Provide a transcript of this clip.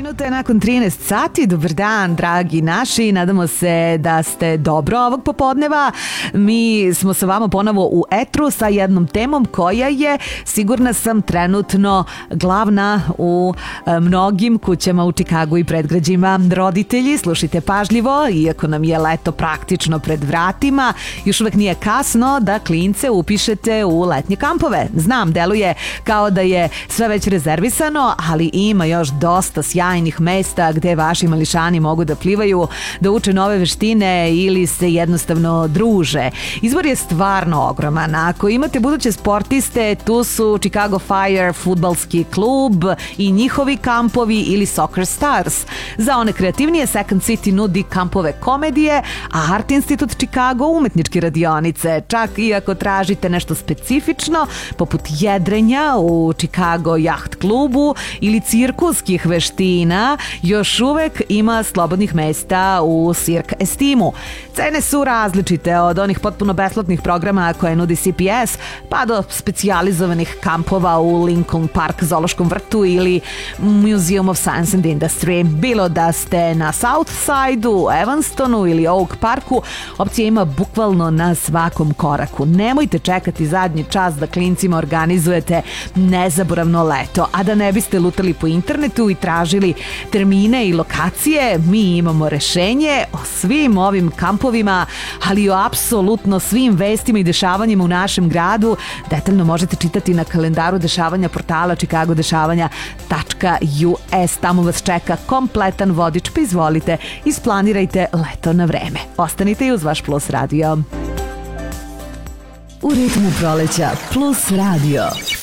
Minuta je nakon 13 sati. Dobar dan, dragi naši. Nadamo se da ste dobro ovog popodneva. Mi smo sa vama ponovo u etru sa jednom temom koja je, sigurna sam, trenutno glavna u mnogim kućama u Čikagu i predgrađima. Roditelji, slušajte pažljivo, iako nam je leto praktično pred vratima, još uvek nije kasno da klince upišete u letnje kampove. Znam, deluje kao da je sve već rezervisano, ali ima još dosta sjajnih mesta gde vaši mališani mogu da plivaju, da uče nove veštine ili se jednostavno druže. Izbor je stvarno ogroman. Ako imate buduće sportiste, tu su Chicago Fire fudbalski klub i njihovi kampovi ili Soccer Stars. Za one kreativnije, Second City nudi kampove komedije, a Art Institute Chicago umetničke radionice. Čak i ako tražite nešto specifično, poput jedrenja u Chicago Yacht klubu ili cirkuskih veština, još uvek ima slobodnih mesta u Cirque Estimu. Cene su različite, od onih potpuno besplatnih programa koje nudi CPS, pa do specijalizovanih kampova u Lincoln Park zoološkom vrtu ili Museum of Science and Industry. Bilo da ste na South Side-u, Evanstonu ili Oak Parku, opcija ima bukvalno na svakom koraku. Nemojte čekati zadnji čas da klincima organizujete nezaboravno leto, a da ne biste lutali po internetu i tražili termine i lokacije. Mi imamo rešenje o svim ovim kampovima, ali i o apsolutno svim vestima i dešavanjima u našem gradu. Detaljno možete čitati na kalendaru dešavanja portala chicagodešavanja.us. Tamo vas čeka kompletan vodič, pa izvolite, isplanirajte leto na vreme. Ostanite i uz vaš Plus radio. U ritmu proleća Plus radio.